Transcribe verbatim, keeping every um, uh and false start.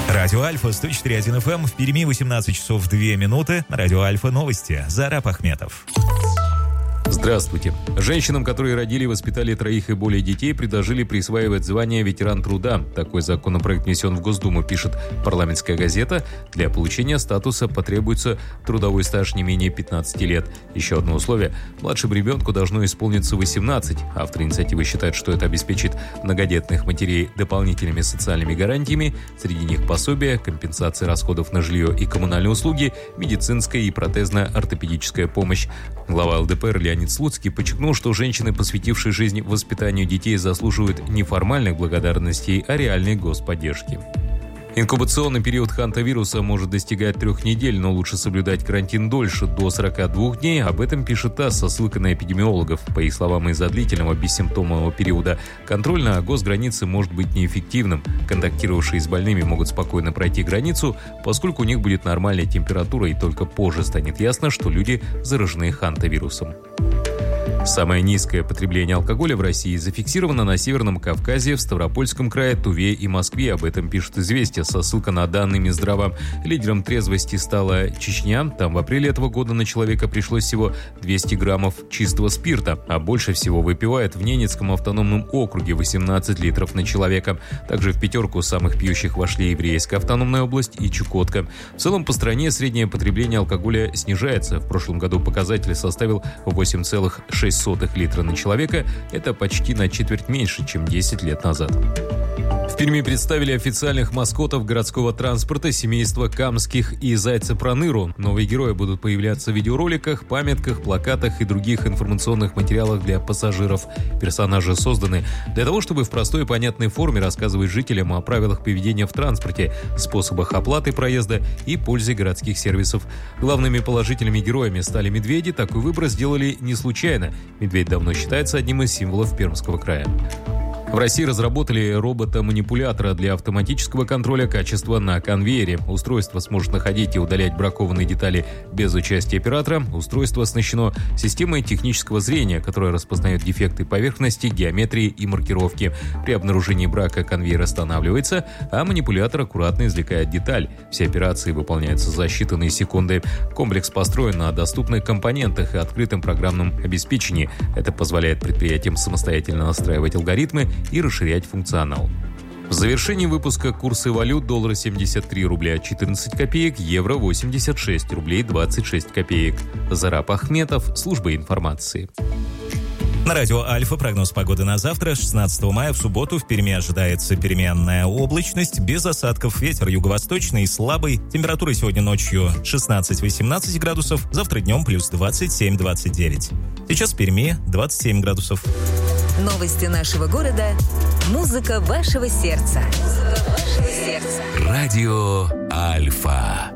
Радио Альфа, сто четыре и один эф эм, в Перми восемнадцать часов две минуты. Радио Альфа, новости. Зараб Ахметов. Здравствуйте. Женщинам, которые родили и воспитали троих и более детей, предложили присваивать звание ветеран труда. Такой законопроект внесен в Госдуму, пишет парламентская газета. Для получения статуса потребуется трудовой стаж не менее пятнадцати лет. Еще одно условие. Младшему ребенку должно исполниться восемнадцать. Автор инициативы считает, что это обеспечит многодетных матерей дополнительными социальными гарантиями. Среди них пособия, компенсация расходов на жилье и коммунальные услуги, медицинская и протезно-ортопедическая помощь. Глава эл дэ пэ эр Леонид Слуцкий подчеркнул, что женщины, посвятившие жизнь воспитанию детей, заслуживают не формальных благодарностей, а реальной господдержки. Инкубационный период хантавируса может достигать трех недель, но лучше соблюдать карантин дольше, до сорока двух дней. Об этом пишет ТАСС со ссылкой на эпидемиологов. По их словам, из-за длительного бессимптомного периода контроль на госгранице может быть неэффективным. Контактировавшие с больными могут спокойно пройти границу, поскольку у них будет нормальная температура, и только позже станет ясно, что люди заражены хантавирусом. Самое низкое потребление алкоголя в России зафиксировано на Северном Кавказе, в Ставропольском крае, Туве и Москве. Об этом пишет «Известия» со ссылкой на данные Минздрава. Лидером трезвости стала Чечня. Там в апреле этого года на человека пришлось всего двести граммов чистого спирта, а больше всего выпивает в Ненецком автономном округе – восемнадцать литров на человека. Также в пятерку самых пьющих вошли Еврейская автономная область и Чукотка. В целом по стране среднее потребление алкоголя снижается. В прошлом году показатель составил восемь целых шесть десятых литра на человека. Это почти на четверть меньше, чем десять лет назад. В Перми представили официальных маскотов городского транспорта семейства Камских и Зайца Проныру. Новые герои будут появляться в видеороликах, памятках, плакатах и других информационных материалах для пассажиров. Персонажи созданы для того, чтобы в простой и понятной форме рассказывать жителям о правилах поведения в транспорте, способах оплаты проезда и пользе городских сервисов. Главными положительными героями стали медведи. Такой выбор сделали не случайно. Медведь давно считается одним из символов Пермского края. В России разработали робота-манипулятора для автоматического контроля качества на конвейере. Устройство сможет находить и удалять бракованные детали без участия оператора. Устройство оснащено системой технического зрения, которая распознает дефекты поверхности, геометрии и маркировки. При обнаружении брака конвейер останавливается, а манипулятор аккуратно извлекает деталь. Все операции выполняются за считанные секунды. Комплекс построен на доступных компонентах и открытом программном обеспечении. Это позволяет предприятиям самостоятельно настраивать алгоритмы и расширять функционал. В завершении выпуска курсы валют: доллар семьдесят три рубля четырнадцать копеек, евро восемьдесят шесть рублей двадцать шесть копеек. Зараб Ахметов, служба информации. На радио Альфа прогноз погоды на завтра, шестнадцатого мая, в субботу. В Перми ожидается переменная облачность, без осадков, ветер юго-восточный, слабый. Температура сегодня ночью шестнадцать-восемнадцать градусов, завтра днем плюс двадцать семь - двадцать девять. Сейчас в Перми двадцать семь градусов. Новости нашего города. Музыка вашего сердца. Музыка вашего сердца. Радио Альфа.